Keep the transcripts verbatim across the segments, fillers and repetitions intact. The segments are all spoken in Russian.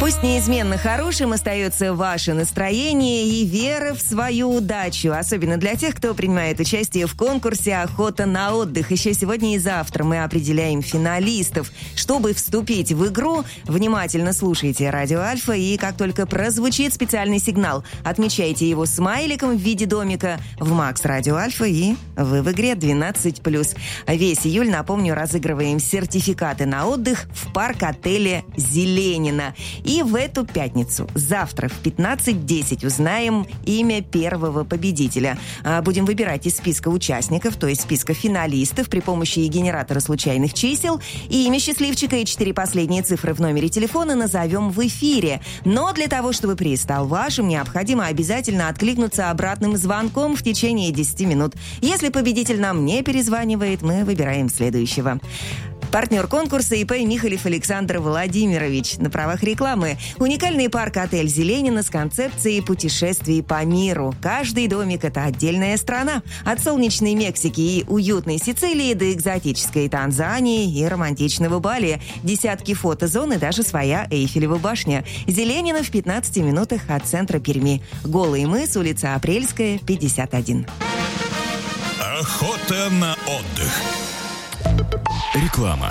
Пусть неизменно хорошим остается ваше настроение и вера в свою удачу, особенно для тех, кто принимает участие в конкурсе «Охота на отдых». Еще сегодня и завтра мы определяем финалистов. Чтобы вступить в игру, внимательно слушайте «Радио Альфа», и как только прозвучит специальный сигнал, отмечайте его смайликом в виде домика в Макс Радио Альфа, и вы в игре двенадцать плюс. Весь июль, напомню, разыгрываем сертификаты на отдых в парк-отеле «Зеленина». И в эту пятницу, завтра в пятнадцать десять, узнаем имя первого победителя. Будем выбирать из списка участников, то есть списка финалистов, при помощи генератора случайных чисел. И имя счастливчика и четыре последние цифры в номере телефона назовем в эфире. Но для того, чтобы приз стал вашим, необходимо обязательно откликнуться обратным звонком в течение десяти минут. Если победитель нам не перезванивает, мы выбираем следующего. Партнер конкурса ИП Михалев Александр Владимирович. На правах рекламы. Уникальный парк-отель «Зеленина» с концепцией путешествий по миру. Каждый домик – это отдельная страна. От солнечной Мексики и уютной Сицилии до экзотической Танзании и романтичного Бали. Десятки фотозон и даже своя Эйфелева башня. «Зеленина» в пятнадцати минутах от центра Перми. Голый мыс, улица Апрельская, пятьдесят один. Охота на отдых. Реклама.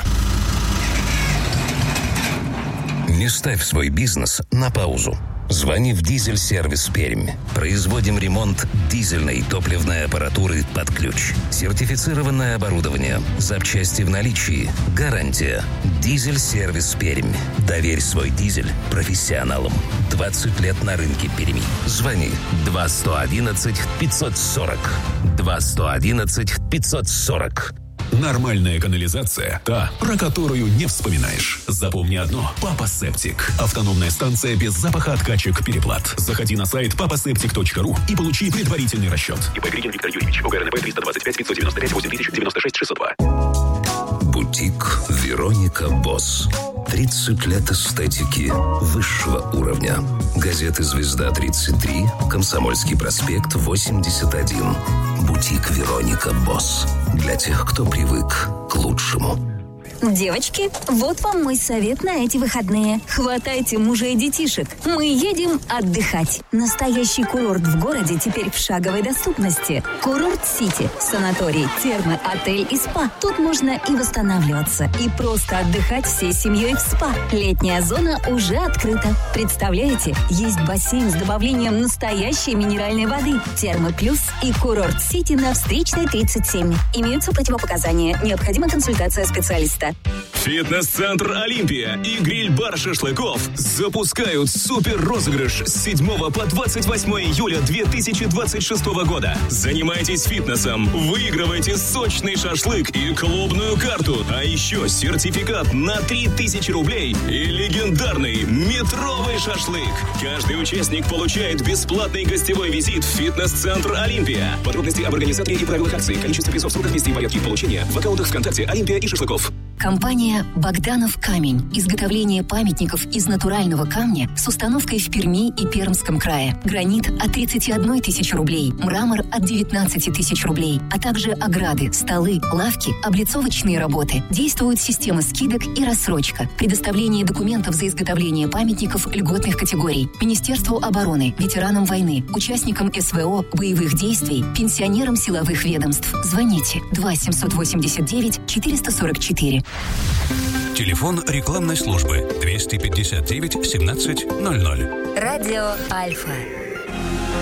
Не ставь свой бизнес на паузу. Звони в «Дизель-сервис Пермь». Производим ремонт дизельной и топливной аппаратуры под ключ. Сертифицированное оборудование. Запчасти в наличии. Гарантия. «Дизель-сервис Пермь». Доверь свой дизель профессионалам. двадцать лет на рынке Перми. Звони два сто одиннадцать пятьсот сорок. два сто одиннадцать пятьсот сорок. Нормальная канализация – та, про которую не вспоминаешь. Запомни одно – Папа Септик. Автономная станция без запаха откачек переплат. Заходи на сайт папа септик точка ру и получи предварительный расчет. ИП Григин Виктор Юрьевич. ОГРНП триста двадцать пять пятьсот девяносто пять восемь тысяч девяносто шесть шестьсот два. Бутик «Вероника Босс». тридцать лет эстетики высшего уровня. Газеты «Звезда тридцать три», «Комсомольский проспект восемьдесят один». Бутик «Вероника Босс». Для тех, кто привык к лучшему. Девочки, вот вам мой совет на эти выходные. Хватайте мужа и детишек. Мы едем отдыхать. Настоящий курорт в городе теперь в шаговой доступности. Курорт-сити, санаторий, термы, отель и спа. Тут можно и восстанавливаться, и просто отдыхать всей семьей в спа. Летняя зона уже открыта. Представляете, есть бассейн с добавлением настоящей минеральной воды. Термы плюс и Курорт-сити на Встречной тридцать семь. Имеются противопоказания. Необходима консультация специалиста. Фитнес-центр «Олимпия» и гриль-бар шашлыков запускают супер-розыгрыш с седьмого по двадцать восьмое июля две тысячи двадцать шестого года. Занимайтесь фитнесом, выигрывайте сочный шашлык и клубную карту, а еще сертификат на три тысячи рублей и легендарный метровый шашлык. Каждый участник получает бесплатный гостевой визит в фитнес-центр «Олимпия». Подробности об организаторе и правилах акции, количество призов, сроках месте и порядке их получения в аккаунтах ВКонтакте «Олимпия» и «Шашлыков». Компания «Богданов камень». Изготовление памятников из натурального камня с установкой в Перми и Пермском крае. Гранит от тридцати одной тысячи рублей, мрамор от девятнадцати тысяч рублей, а также ограды, столы, лавки, облицовочные работы. Действует система скидок и рассрочка. Предоставление документов за изготовление памятников льготных категорий. Министерству обороны, ветеранам войны, участникам СВО, боевых действий, пенсионерам силовых ведомств. Звоните два семьсот восемьдесят девять четыреста сорок четыре. Телефон рекламной службы двести пятьдесят девять семнадцать ноль ноль. Радио Альфа.